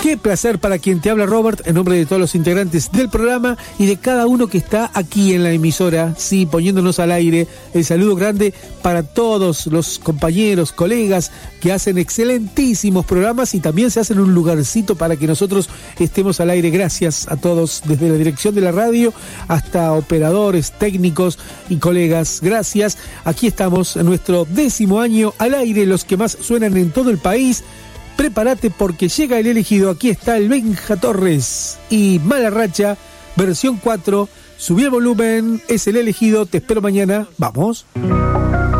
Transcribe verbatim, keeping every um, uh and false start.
Qué placer para quien te habla, Robert, en nombre de todos los integrantes del programa y de cada uno que está aquí en la emisora, sí, poniéndonos al aire. El saludo grande para todos los compañeros, colegas que hacen excelentísimos programas y también se hacen un lugarcito para que nosotros estemos al aire. Gracias a todos, desde la dirección de la radio hasta operadores, técnicos y colegas. Gracias. Aquí estamos en nuestro décimo año al aire, los que más suenan en todo el país. Prepárate porque llega el elegido. Aquí está el Benja Torres y Mala Racha, versión cuatro. Subí el volumen, es el elegido. Te espero mañana. Vamos.